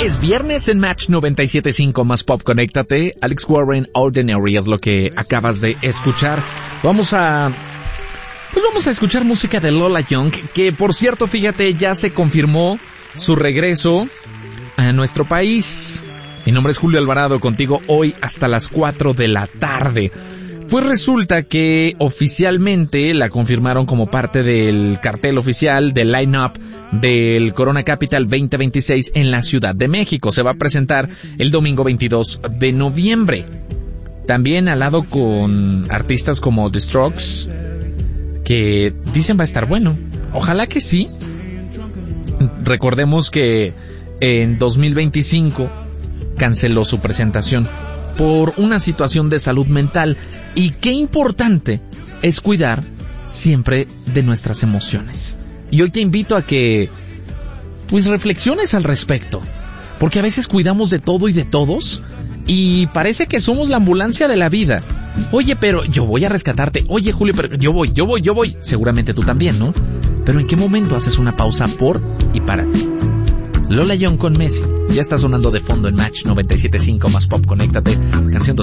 Es viernes en Match 97.5 más Pop. Conéctate. Alex Warren, Ordinary es lo que acabas de escuchar. Vamos a escuchar música de Lola Young, que por cierto, fíjate, ya se confirmó su regreso a nuestro país. Mi nombre es Julio Alvarado, contigo hoy hasta las 4 de la tarde. Pues resulta que oficialmente la confirmaron como parte del cartel oficial del line-up del Corona Capital 2026 en la Ciudad de México. Se va a presentar el domingo 22 de noviembre. También al lado con artistas como The Strokes, que dicen va a estar bueno. Ojalá que sí. Recordemos que en 2025 canceló su presentación por una situación de salud mental. Y qué importante es cuidar siempre de nuestras emociones. Y hoy te invito a que pues reflexiones al respecto, porque a veces cuidamos de todo y de todos y parece que somos la ambulancia de la vida. Oye, pero yo voy a rescatarte. Oye, Julio, pero yo voy. Seguramente tú también, ¿no? Pero ¿en qué momento haces una pausa por y para ti? Lola Young con Messi ya está sonando de fondo en Match 97.5 más Pop. Conéctate. Canción